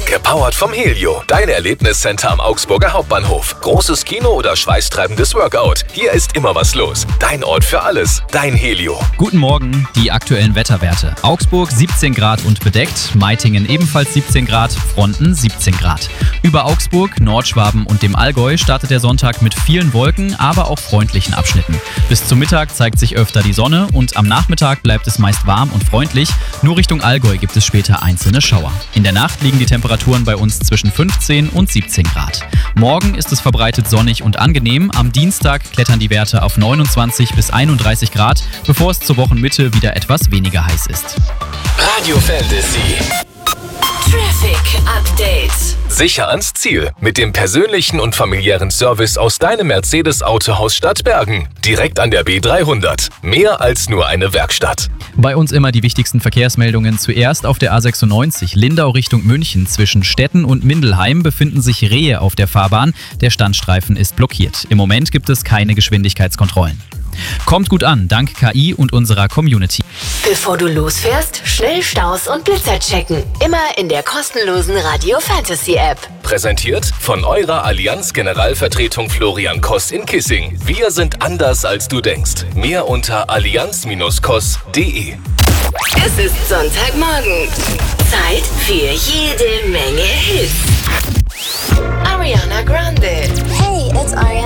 Gepowert vom Helio, dein Erlebniscenter am Augsburger Hauptbahnhof. Großes Kino oder schweißtreibendes Workout. Hier ist immer was los. Dein Ort für alles. Dein Helio. Guten Morgen, die aktuellen Wetterwerte. Augsburg 17 Grad und bedeckt, Meitingen ebenfalls 17 Grad, Fronten 17 Grad. Über Augsburg, Nordschwaben und dem Allgäu startet der Sonntag mit vielen Wolken, aber auch freundlichen Abschnitten. Bis zum Mittag zeigt sich öfter die Sonne und am Nachmittag bleibt es meist warm und freundlich. Nur Richtung Allgäu gibt es später einzelne Schauer. In der Nacht liegen die Temperaturen bei uns zwischen 15 und 17 Grad. Morgen ist es verbreitet sonnig und angenehm. Am Dienstag klettern die Werte auf 29 bis 31 Grad, bevor es zur Wochenmitte wieder etwas weniger heiß ist. Radio Fantasy. Traffic Update. Sicher ans Ziel mit dem persönlichen und familiären Service aus deinem Mercedes-Autohaus Stadtbergen. Direkt an der B300. Mehr als nur eine Werkstatt. Bei uns immer die wichtigsten Verkehrsmeldungen. Zuerst auf der A96 Lindau Richtung München. Zwischen Stetten und Mindelheim befinden sich Rehe auf der Fahrbahn. Der Standstreifen ist blockiert. Im Moment gibt es keine Geschwindigkeitskontrollen. Kommt gut an, dank KI und unserer Community. Bevor du losfährst, schnell Staus und Blitzer checken. Immer in der kostenlosen Radio Fantasy App. Präsentiert von eurer Allianz-Generalvertretung Florian Koss in Kissing. Wir sind anders als du denkst. Mehr unter allianz-koss.de. Es ist Sonntagmorgen. Zeit für jede Menge Hits. Ariana Grande. Hey, it's Ariana